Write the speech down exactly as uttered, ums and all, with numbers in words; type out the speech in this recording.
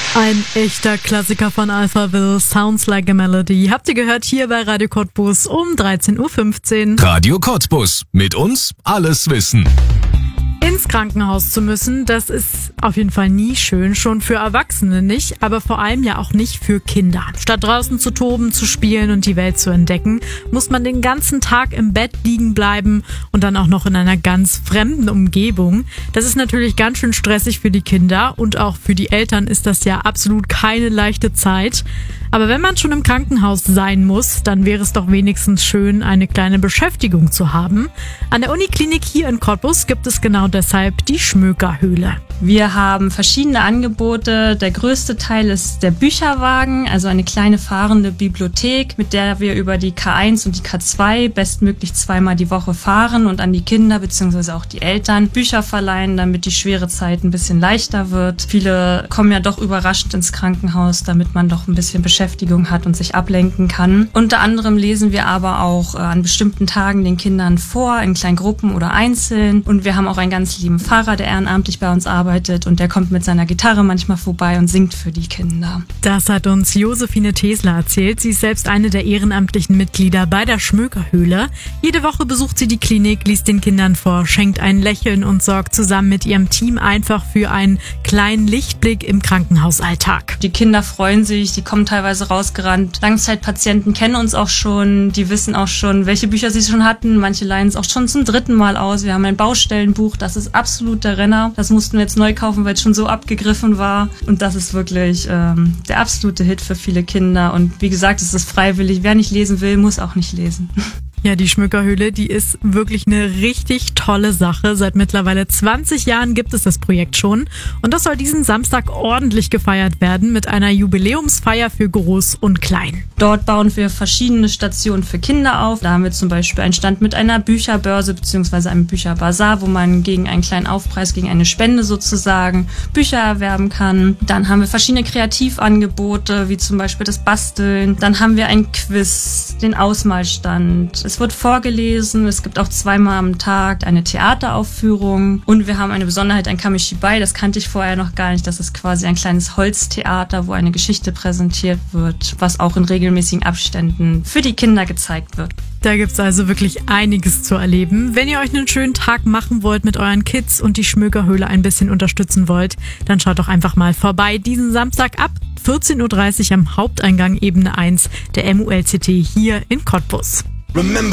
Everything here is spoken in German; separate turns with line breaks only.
Ein echter Klassiker von Alphaville, Sounds Like a Melody. Habt ihr gehört hier bei Radio Cottbus um dreizehn Uhr fünfzehn.
Radio Cottbus. Mit uns alles wissen.
Ins Krankenhaus zu müssen, das ist auf jeden Fall nie schön, schon für Erwachsene nicht, aber vor allem ja auch nicht für Kinder. Statt draußen zu toben, zu spielen und die Welt zu entdecken, muss man den ganzen Tag im Bett liegen bleiben und dann auch noch in einer ganz fremden Umgebung. Das ist natürlich ganz schön stressig für die Kinder und auch für die Eltern ist das ja absolut keine leichte Zeit. Aber wenn man schon im Krankenhaus sein muss, dann wäre es doch wenigstens schön, eine kleine Beschäftigung zu haben. An der Uniklinik hier in Cottbus gibt es genau deshalb die Schmöker-Höhle.
Wir haben verschiedene Angebote. Der größte Teil ist der Bücherwagen, also eine kleine fahrende Bibliothek, mit der wir über die K eins und die K zwei bestmöglich zweimal die Woche fahren und an die Kinder bzw. auch die Eltern Bücher verleihen, damit die schwere Zeit ein bisschen leichter wird. Viele kommen ja doch überrascht ins Krankenhaus, damit man doch ein bisschen Beschäftigung hat und sich ablenken kann. Unter anderem lesen wir aber auch äh, an bestimmten Tagen den Kindern vor, in kleinen Gruppen oder einzeln. Und wir haben auch einen ganz lieben Pfarrer, der ehrenamtlich bei uns arbeitet. Und der kommt mit seiner Gitarre manchmal vorbei und singt für die Kinder.
Das hat uns Josephine Tesler erzählt. Sie ist selbst eine der ehrenamtlichen Mitglieder bei der Schmöker-Höhle. Jede Woche besucht sie die Klinik, liest den Kindern vor, schenkt ein Lächeln und sorgt zusammen mit ihrem Team einfach für einen kleinen Lichtblick im Krankenhausalltag.
Die Kinder freuen sich, die kommen teilweise rausgerannt. Langzeitpatienten kennen uns auch schon, die wissen auch schon, welche Bücher sie schon hatten. Manche leihen es auch schon zum dritten Mal aus. Wir haben ein Baustellenbuch, das ist absolut der Renner. Das mussten wir jetzt neu kaufen, weil es schon so abgegriffen war. Und das ist wirklich ähm, der absolute Hit für viele Kinder. Und wie gesagt, es ist freiwillig. Wer nicht lesen will, muss auch nicht lesen.
Ja, die Schmöker-Höhle, die ist wirklich eine richtig tolle Sache. Seit mittlerweile zwanzig Jahren gibt es das Projekt schon. Und das soll diesen Samstag ordentlich gefeiert werden mit einer Jubiläumsfeier für Groß und Klein.
Dort bauen wir verschiedene Stationen für Kinder auf. Da haben wir zum Beispiel einen Stand mit einer Bücherbörse bzw. einem Bücherbazar, wo man gegen einen kleinen Aufpreis, gegen eine Spende sozusagen Bücher erwerben kann. Dann haben wir verschiedene Kreativangebote, wie zum Beispiel das Basteln. Dann haben wir ein Quiz, den Ausmalstand. Es wird vorgelesen, es gibt auch zweimal am Tag eine Theateraufführung und wir haben eine Besonderheit, ein Kamishibai, das kannte ich vorher noch gar nicht. Das ist quasi ein kleines Holztheater, wo eine Geschichte präsentiert wird, was auch in regelmäßigen Abständen für die Kinder gezeigt wird.
Da gibt's also wirklich einiges zu erleben. Wenn ihr euch einen schönen Tag machen wollt mit euren Kids und die Schmöker-Höhle ein bisschen unterstützen wollt, dann schaut doch einfach mal vorbei diesen Samstag ab vierzehn Uhr dreißig am Haupteingang Ebene eins der M U L C T hier in Cottbus.
Remember